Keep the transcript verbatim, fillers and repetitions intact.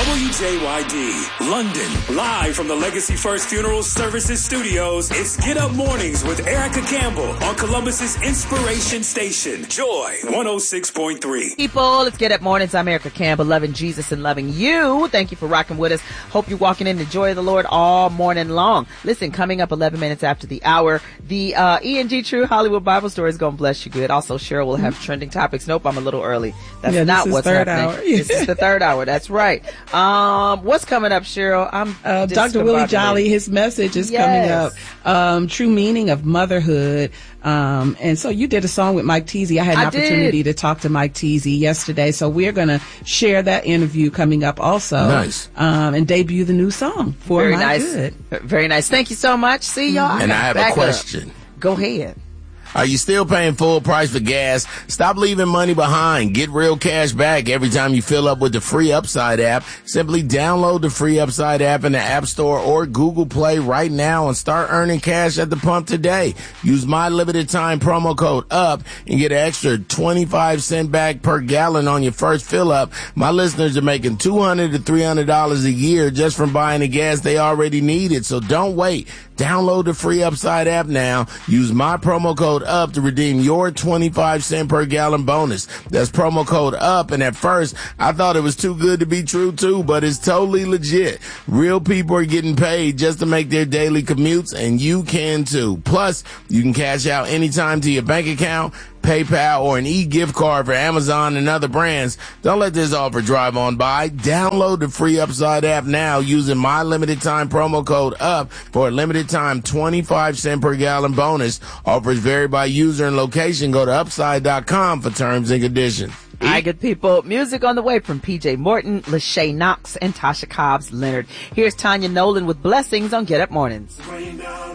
W J Y D, London, live from the Legacy First Funeral Services Studios. It's Get Up Mornings with Erica Campbell on Columbus's Inspiration Station, Joy one oh six point three. People, let's Get Up Mornings. I'm Erica Campbell, loving Jesus and loving you. Thank you for rocking with us. Hope you're walking in the joy of the Lord all morning long. Listen, coming up eleven minutes after the hour, the uh, E and G True Hollywood Bible Story is going to bless you good. Also, Cheryl will have trending topics. Nope, I'm a little early. That's yeah, not this is what's third happening. Hour. This is the third hour. That's right. Um, what's coming up, Cheryl? I'm uh, Doctor Willie Jolly. His message is yes. coming up. Um, true meaning of motherhood. Um, and so you did a song with Mike Teasy. I had an I opportunity did. to talk to Mike Teasy yesterday. So we're going to share that interview coming up also. Nice. Um, and debut the new song for Very My nice. Good. Very nice. Thank you so much. See y'all. And I have Back a question. Up. Go ahead. Are you still paying full price for gas? Stop leaving money behind. Get real cash back every time you fill up with the free Upside app. Simply download the free Upside app in the App Store or Google Play right now and start earning cash at the pump today. Use my limited time promo code UP and get an extra twenty-five cents back per gallon on your first fill up. My listeners are making two hundred to three hundred dollars a year just from buying the gas they already needed. So don't wait. Download the free Upside app now. Use my promo code UP to redeem your twenty-five cents per gallon bonus. That's promo code UP. And at first, I thought it was too good to be true too, but it's totally legit. Real people are getting paid just to make their daily commutes, and you can too. Plus, you can cash out anytime to your bank account, PayPal, or an e-gift card for Amazon and other brands. Don't let this offer drive on by. Download the free Upside app now using my limited time promo code UP for a limited time twenty-five cents per gallon bonus. Offers vary by user and location. Go to upside dot com for terms and conditions. All right, good people. Music on the way from P J Morton, Lachey Knox, and Tasha Cobbs Leonard. Here's Tanya Nolan with Blessings on Get Up Mornings.